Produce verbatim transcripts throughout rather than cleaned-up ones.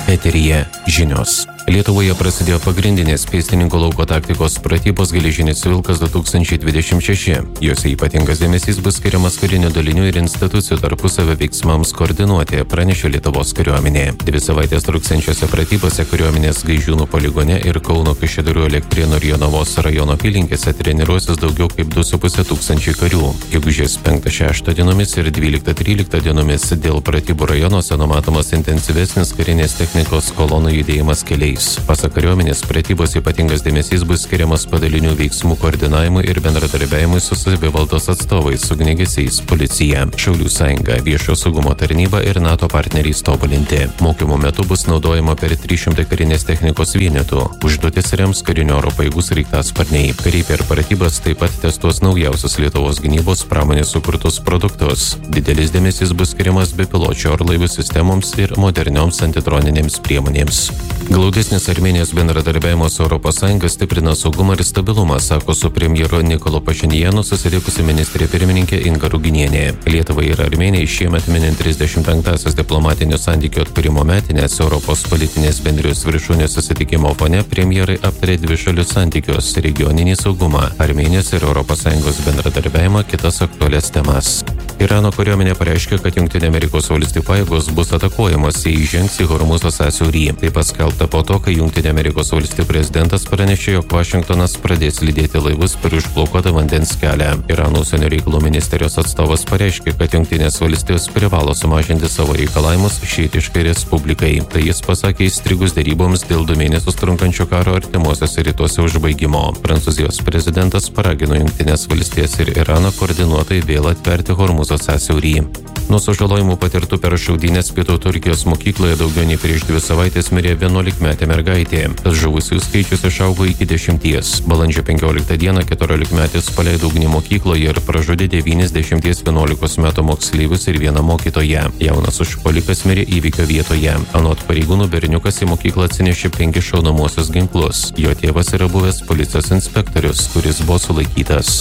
Eteryje žinios. Lietuvoje prasidėjo pagrindinės pėstininkų lauko taktikos pratybos Geležinis vilkas du tūkstančiai dvidešimt šeši. Jose ypatingas dėmesys bus skiriamas karinių dalinių ir institucijų tarpusavio veiksmams koordinuoti, pranešė Lietuvos kariuomenė. Dvi savaitės truksiančiose pratybose kariuomenės Gaižiūnų poligone ir Kauno Kaišiadorių Elektrėnų ir Jonavos rajono apylinkėse treniruosis daugiau kaip du su puse tūkstančiai karių. Gegužės penktą šeštą dienomis ir dvyliktą tryliktą dienomis dėl pratybų rajonuose numatomas intensyvesnis karinės technikos kolonų judėjimas keliais. Pasak kariuomenės, pratybos ypatingas dėmesys bus skiriamas padalinių veiksmų koordinavimui ir bendradarbiavimui su savivaldos atstovais, ugniagesiais, policija, Šaulių sąjunga, Viešojo saugumo tarnyba ir NATO partneriais tobulinti. Mokymų metu bus naudojama per trys šimtai karinės technikos vienetų. Užduotis rems karinio oro pajėgų sraigtasparniai. Kariai per pratybas taip pat testuos naujausius Lietuvos gynybos pramonės sukurtus produktus. Didelis dėmesys bus skiriamas bepiločių orlaivių sistemoms ir modernioms antidroninėms priemonėms. Glaudesnis Armėnijos bendradarbiavimo su Europos Sąjunga stiprina saugumą ir stabilumą, sako su premjeru Nikolo Pašinjanu susitikusi ministrė pirmininkė Inga Ruginienė. Lietuvai ir Armėnijai šiemet minint trisdešimt penktąsias diplomatinių santykių atkūrimo metinės Europos politinės bendrijos viršūnės susitikimo fone premjerai aptarė dvišalius santykius, regioninį saugumą, Armėnijos ir Europos Sąjungos bendradarbiavimą, kitas aktualias temas. Irano kariuomenė pareiškė, kad Jungtinių Amerikos valstijų pajėgos bus atakuojamos, jei įžengs į Hormuzo sąsiaurį. Tai paskelbta po to, kai Jungtinių Amerikos valstijų prezidentas pranešė, jog Vašingtonas pradės lydėti laivus per užblokuotą vandens kelią. Irano užsienio reikalų ministerijos atstovas pareiškė, kad Jungtinės valstijos privalo sumažinti savo reikalavimus šiitiškai respublikai. Tai jis pasakė įstrigus deryboms dėl du mėnesius trunkančio karo artimuosiuose rytuose užbaigimo. Prancūzijos prezidentas paragino Jungtinės valstijas ir Iraną koordinuotai vėl atverti Hormuzo sąsiaurį. Nuo sužalojimų patirtų per šaudynes pietų Turkijos mokykloje daugiau nei prieš dvi savaitės mirė vienuolikmetė mergaitė. Tas žuvusių skaičius išaugo iki dešimties. Balandžio penkioliktą dieną keturiolikmetis paleido ugnį mokykloje ir pražudė devyniasdešimties vienuolikos metų moksleivius ir vieną mokytoją. Jaunas užpuolikas mirė įvykio vietoje. Anot pareigūnų berniukas į mokyklą atsinešė penkis šaunamuosius ginklus. Jo tėvas yra buvęs policijos inspektorius, kuris buvo sulaikytas.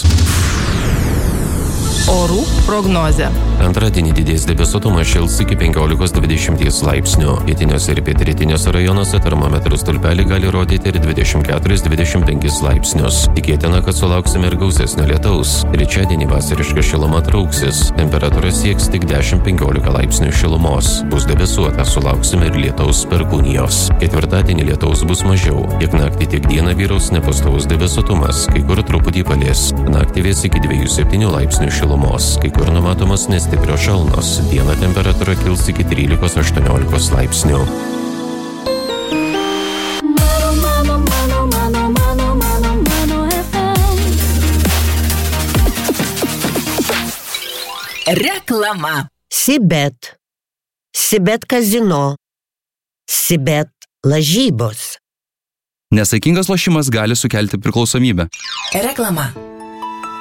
Orų prognozė. Antradienį didės debesuotumas, šils iki penkiolikos dvidešimties laipsnių. Pietiniuose ir pietrytiniuose rajonuose termometrų stulpeliai gali rodyti ir dvidešimt keturis dvidešimt penkis laipsnius. Tikėtina, kad sulauksime ir gausesnio lietaus. Trečiadienį vasariška šiluma trauksis. Temperatūra sieks tik dešimt penkiolika laipsnių šilumos. Bus debesuota, sulauksime ir lietaus perkūnijos. Ketvirtadienį lietaus bus mažiau. Tiek naktį, tiek dieną vyraus nepastovus debesuotumas, kai kur truputį palis. Naktį vės iki dviejų septynių laipsnių šilumos. Kai kur numatomas nestiprios šalnos. Dieną temperatūra kils iki trylikos aštuoniolikos laipsnių. Reklama. Sibet. Sibet kazino. Sibet lažybos. Nesaikingas lošimas gali sukelti priklausomybę. Reklama.